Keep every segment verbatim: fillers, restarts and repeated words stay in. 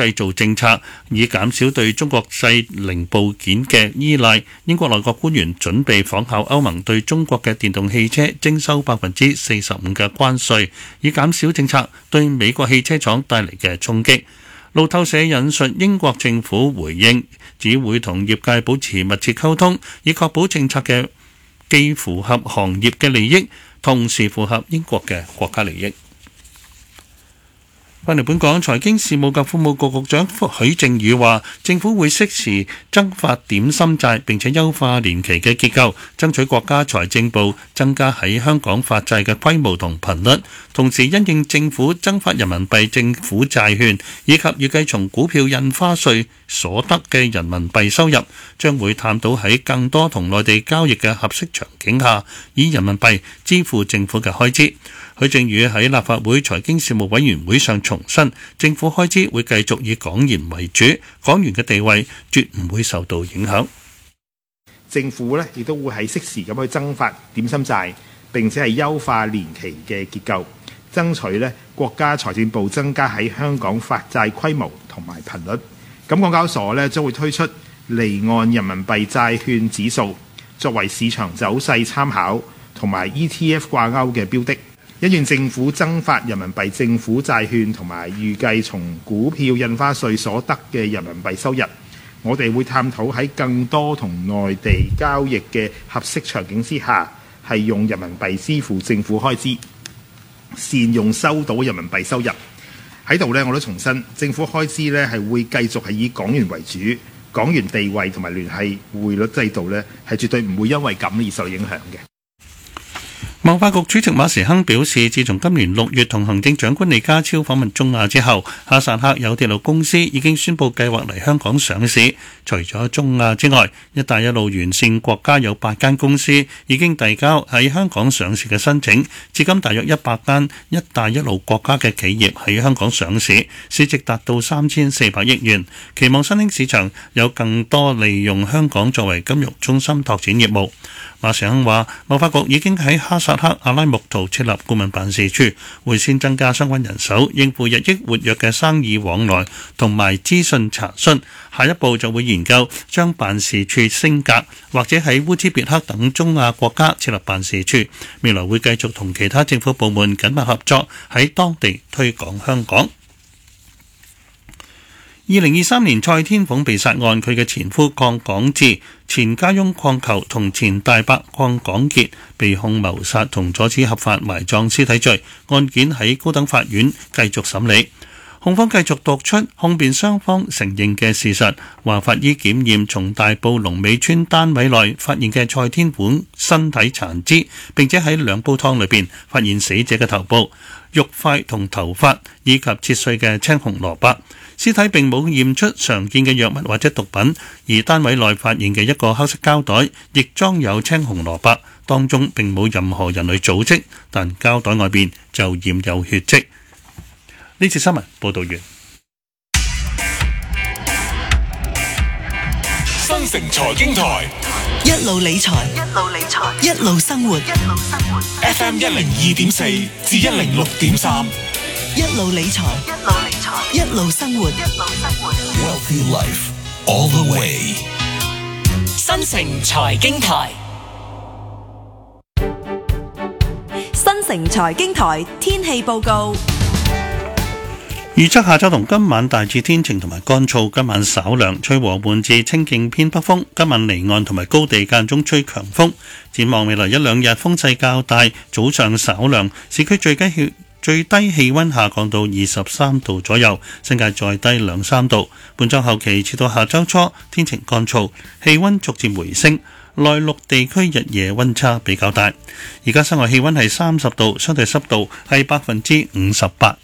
製造政策，以減少對中國製零部件嘅依賴。英國內閣官員準備仿效歐盟對中國嘅電動汽車徵收百分之四十五嘅關稅，以減少政策對美國汽車廠帶嚟嘅衝擊。路透社引述英國政府回應，只會同業界保持密切溝通，以確保政策嘅既符合行業嘅利益，同時符合英國嘅國家利益。翻嚟本港，財經事務及庫務局局長許正宇話，政府會適時增發點心債，並且優化年期嘅結構，爭取國家財政部增加喺香港發債嘅規模同頻率。同時，因應政府增發人民幣政府債券，以及預計從股票印花稅所得嘅人民幣收入，將會探討喺更多同內地交易嘅合適場景下，以人民幣支付政府嘅開支。許正宇喺立法會財經事務委員會上重申，政府開支會繼續以港元為主，港元嘅地位絕唔會受到影響。 政府咧亦都會喺適時咁去增發點心債，並且係優化年期嘅結構，爭取咧國家財政部增加喺香港發債規模同埋頻率。咁港交所咧將會推出離岸人民幣債券指數，作為市場走勢參考同埋 E T F 掛鈎嘅標的。因應政府增發人民幣政府債券同埋預計從股票印花稅所得嘅人民幣收入，我哋會探討喺更多同內地交易嘅合適場景之下，係用人民幣支付政府開支，善用收到人民幣收入。喺度呢，我都重申，政府開支呢係會繼續係以港元為主，港元地位同埋聯繫匯率制度呢係絕對唔會因為咁而受影響嘅。 貿發局主席馬時亨表示，自從今年六月同行政長官李家超訪問中亞之後，哈薩克有鐵路公司已經宣布計劃嚟香港上市。除咗中亞之外，一帶一路沿線國家有八間公司已經遞交喺香港上市嘅申請，至今大約一百間一帶一路國家嘅企業喺香港上市，市值達到三千四百億元，期望新興市場有更多利用香港作為金融中心拓展業務。馬時亨話，貿發局已經喺哈薩克阿拉木圖設立顧問辦事處，會先增加相關人手，應付日益活躍嘅生意往來同埋資訊查詢。下一步就會研究將辦事處升格，或者喺烏茲別克等中亞國家設立辦事處。未來會繼續同其他政府部門緊密合作，喺當地推廣香港。二零二三年蔡天鳳被殺案，佢嘅前夫鄺港智、前家翁鄺球同前大伯鄺港傑被控謀殺同阻止合法埋葬屍體罪，案件喺高等法院繼續審理。控方繼續讀出控辯雙方承認嘅事實，話法醫檢驗從大埔龍尾村單位內發現嘅蔡天鳳身體殘肢，並且喺兩煲湯裏邊發現死者嘅頭部、肉塊同頭髮，以及切碎嘅青紅蘿蔔。屍體並冇驗出常見嘅藥物或者毒品，而單位內發現嘅一個黑色膠袋亦裝有青紅蘿蔔，當中並冇任何人類組織，但膠袋外邊就染有血跡。呢次新聞報道完。 新城財經台一路理財，一路理財，一路生活，一路生活。 F M 一零二點四至一零六點三， 一路理財，一路理財，一路生活，一路生活。 Wealthy Life all the way。 新城財經台， 新城財經台天氣報告。 預測下晝同今晚大致天晴同埋乾燥，今晚稍涼，吹和緩至清勁偏北風。今晚離岸同埋高地間中吹強風。展望未來一兩日風勢較大，早上稍涼，市區最低氣最低氣溫下降到二十三度左右，新界再低兩三度。本週後期至到下週初天晴乾燥，氣溫逐漸回升。內陸地區日夜溫差比較大。而家室外氣溫係三十度，相對濕度係百分之五十八。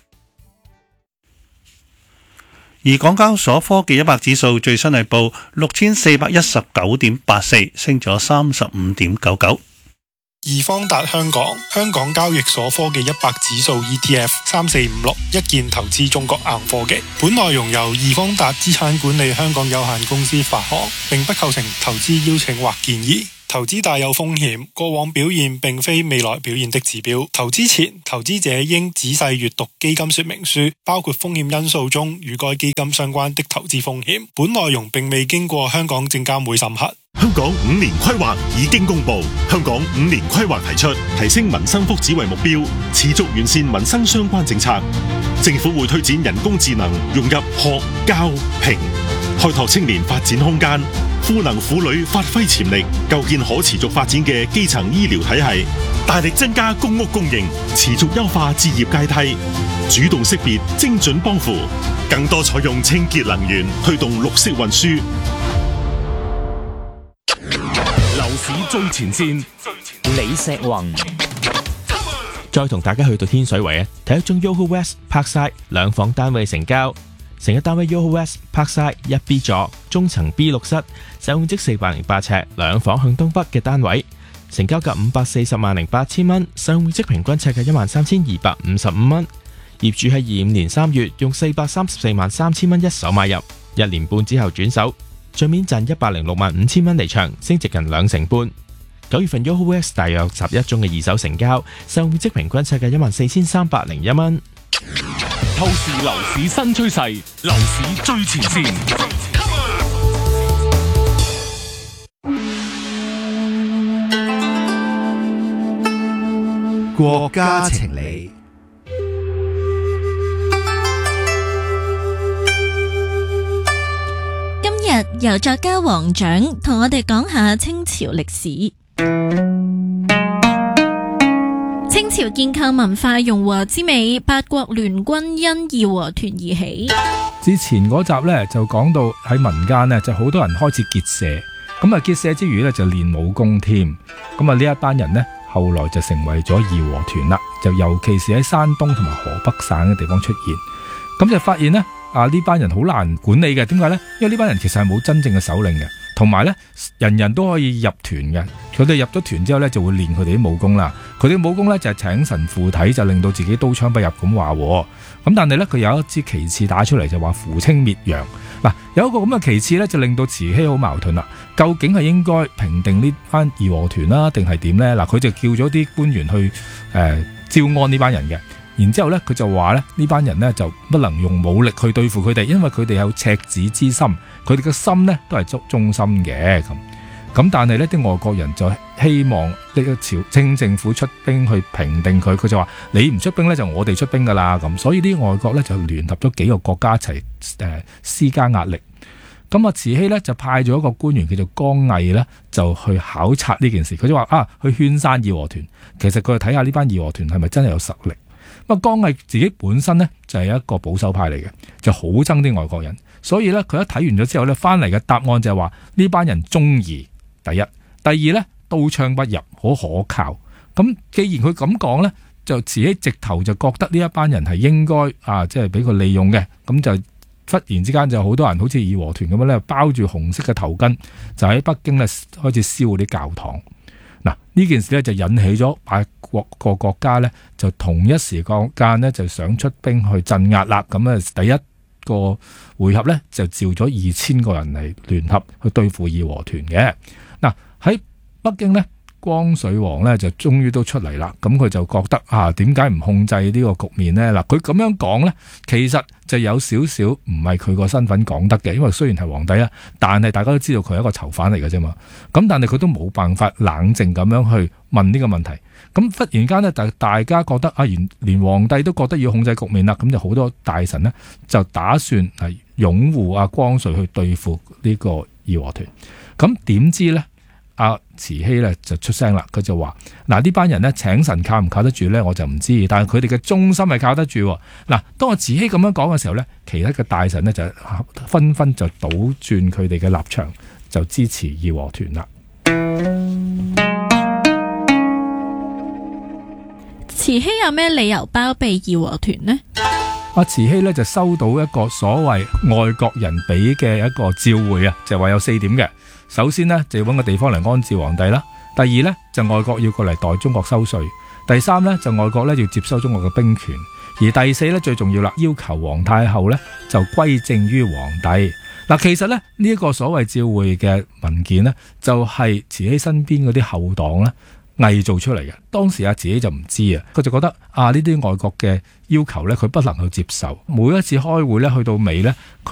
而港交所科技一百指數最新係報六千四百一十九點八四，升咗三十五點九九。 易方達香港香港交易所科技一百指數 E T F 三四五六，一鍵投資中國硬科技。本內容由易方達資產管理香港有限公司發行，並不構成投資邀請或建議。 投資大有風險，過往表現並非未來表現的指標。投資前，投資者應仔細閱讀基金說明書，包括風險因素中與該基金相關的投資風險。本內容並未經過香港證監會審核。 香港五年規劃已經公布，香港五年規劃提出提升民生福祉為目標，持續完善民生相關政策。政府會推展人工智能融入學、教、評，開拓青年發展空間，賦能婦女發揮潛力，構建可持續發展嘅基層醫療體系，大力增加公屋供應，持續優化置業階梯，主動識別精準幫扶，更多採用清潔能源，推動綠色運輸。 樓市最前線， 李石宏。再同大家去到天水圍啊，睇一宗 Yoho West Parkside 兩房單位成交，成一單位 Yoho West Parkside 一 B 座，中層 B 六室，實用積四百零八尺，兩房向東北嘅單位，成交價五百四十萬零八千蚊，實用面積平均尺價一萬三千二百五十五蚊。業主喺二五年三月用四百三十四萬三千蚊一手買入，一年半之後轉手，賬面賺一百零六萬五千蚊離場，升值近兩成半。九月份 Yoho West 大約十一宗嘅二手成交，實用面積平均尺價一萬四千三百零一蚊。 透視樓市新趨勢，樓市最前線。 國家情理。 今日由作家黃獎同我哋講下清朝歷史。清朝建構文化融和之美，八國聯軍因義和團而起。 之前嗰集呢，就講到喺民間呢，就好多人開始結社，咁啊結社之餘呢，就練武功添，咁啊呢一班人呢，後來就成為咗義和團啦，就尤其是喺山東同埋河北省嘅地方出現，咁就發現呢，啊呢班人好難管理嘅，點解呢？因為呢班人其實係冇真正嘅首領嘅，同埋呢，人人都可以入團嘅，佢哋入咗團之後呢，就會練佢哋啲武功啦。佢哋武功呢，就係請神附體，就令到自己刀槍不入咁話。咁但係呢，佢有一支旗幟打出嚟就話扶清滅洋。嗱，有一個咁嘅旗幟呢，就令到慈禧好矛盾啦。究竟係應該平定呢班義和團啦，定係點呢？嗱，佢就叫咗啲官員去誒、呃、招安呢班人嘅。然之後咧，佢就話咧，呢班人呢就不能用武力去對付佢哋，因為佢哋有赤子之心，佢哋嘅心呢都係忠忠心嘅咁。咁但係呢啲外國人就希望呢個朝清政府出兵去平定佢，佢就話你唔出兵呢，就我哋出兵噶啦咁。所以啲外國呢就聯合咗幾個國家一齊誒施加壓力。咁啊，慈禧呢就派咗一個官員叫做江毅呢，就去考察呢件事。佢就話啊，去勸山義和團，其實佢睇下呢班義和團係咪真係有實力。咁啊，江毅自己本身呢就係一個保守派嚟嘅，就好憎啲外國人，所以呢，佢一睇完咗之後呢，翻嚟嘅答案就係話呢班人忠義第一，第二呢，刀槍不入，好可靠。咁既然佢咁講呢，就慈禧直頭就覺得呢一班人係應該啊，即係俾佢利用嘅，咁就忽然之間就好多人好似義和團咁樣咧，包住紅色嘅頭巾，就喺北京呢開始燒啲教堂。嗱，呢件事呢，就引起咗八國個國家呢，就同一時間呢，就想出兵去鎮壓啦。咁啊，第一個回合呢，就召咗二千個人嚟聯合去對付義和團嘅。嗱，喺北京呢，光緒皇呢就終於都出嚟啦。咁佢就覺得啊，點解唔控制呢個局面呢？嗱，佢咁樣講呢，其實就有少少唔係佢個身份講得嘅，因為雖然係皇帝啊，但係大家都知道佢係一個囚犯嚟嘅啫嘛。咁但係佢都冇辦法冷靜咁樣去問呢個問題。咁忽然間呢，大大家覺得啊，連連皇帝都覺得要控制局面啦，咁就好多大臣呢，就打算係擁護阿光緒去對付呢個義和團。咁點知呢？阿、啊、慈禧咧就出聲啦，佢就話：嗱，呢班人咧請神靠唔靠得住咧，我就唔知，但係佢哋嘅忠心係靠得住。嗱，當阿慈禧咁樣講嘅時候咧，其他嘅大臣咧就紛紛就倒轉佢哋嘅立場，就支持義和團啦。 慈禧有咩理由包庇義和團呢？ 阿、啊、慈禧咧就收到一個所謂外國人俾嘅一個召會啊，就話有四點嘅。首先呢，就要揾個地方嚟安置皇帝啦。第二呢，就外國要過嚟代中國收稅。第三呢，就外國呢要接收中國嘅兵權。而第四呢，最重要啦，要求皇太后呢就歸正於皇帝。 嗱，其實咧呢一個所謂照會嘅文件呢，就係慈禧身邊嗰啲後黨咧偽造出嚟嘅。當時阿慈禧就唔知啊，佢就覺得啊呢啲外國嘅要求咧，佢不能去接受。每一次開會咧，去到尾咧。